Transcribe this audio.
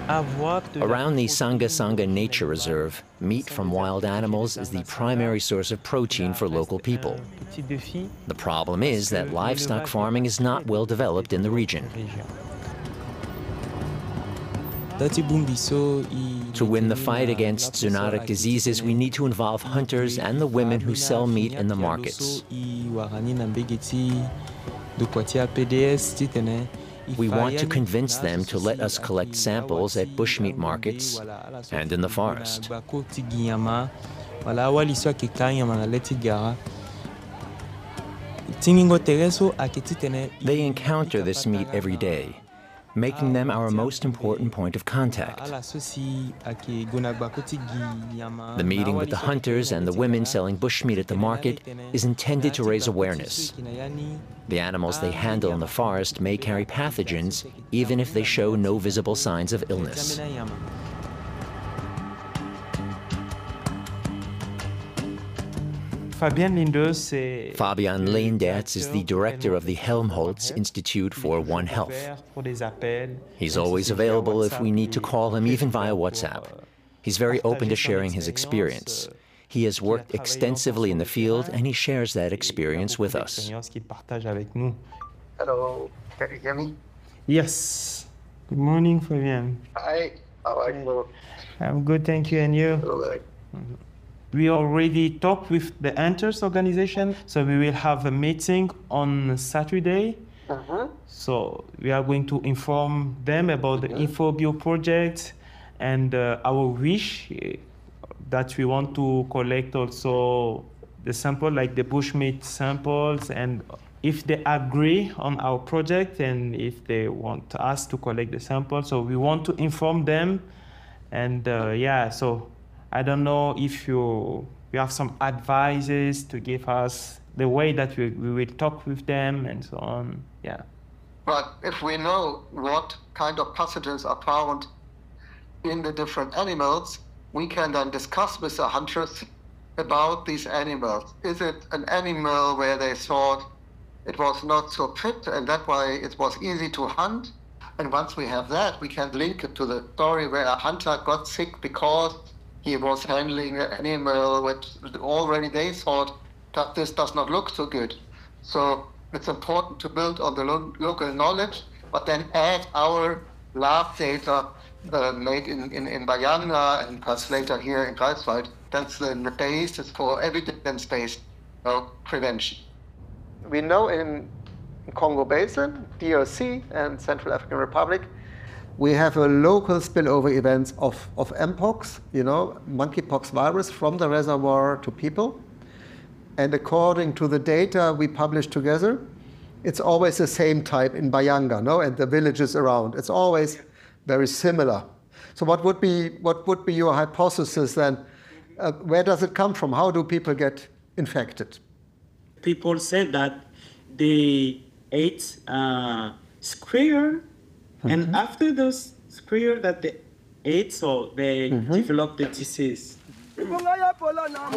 Around the Sanga Sanga Nature Reserve, meat from wild animals is the primary source of protein for local people. The problem is that livestock farming is not well developed in the region. To win the fight against zoonotic diseases, we need to involve hunters and the women who sell meat in the markets. We want to convince them to let us collect samples at bushmeat markets and in the forest. They encounter this meat every day, making them our most important point of contact. The meeting with the hunters and the women selling bushmeat at the market is intended to raise awareness. The animals they handle in the forest may carry pathogens, even if they show no visible signs of illness. Fabian Leendertz is the director of the Helmholtz Institute for One Health. He's always available if we need to call him, even via WhatsApp. He's very open to sharing his experience. He has worked extensively in the field, and he shares that experience with us. Hello, can you hear me? Yes. Good morning, Fabian. Hi, how are you? I'm good, thank you, and you? All right. We already talked with the Hunters organization, so we will have a meeting on Saturday. So we are going to inform them about the InfoBio project and our wish that we want to collect also the sample, like the bushmeat samples, and if they agree on our project and if they want us to collect the samples. So we want to inform them, and yeah, so I don't know if you have some advices to give us the way that we will talk with them and so on. Yeah. But if we know what kind of pathogens are found in the different animals, we can then discuss with the hunters about these animals. Is it an animal where they thought it was not so fit and that's why it was easy to hunt? And once we have that, we can link it to the story where a hunter got sick because he was handling an animal which already they thought that this does not look so good. So it's important to build on the local knowledge, but then add our lab data made in Bayanga and perhaps later here in Greifswald. That's the basis for evidence-based prevention. We know in Congo Basin, DRC, and Central African Republic, we have a local spillover events of Mpox, monkeypox virus from the reservoir to people. And according to the data we published together, it's always the same type in Bayanga, and the villages around. It's always very similar. So what would be your hypothesis then? Where does it come from? How do people get infected? People said that they ate squirrel, and after those squirrel that they ate, so they developed the disease.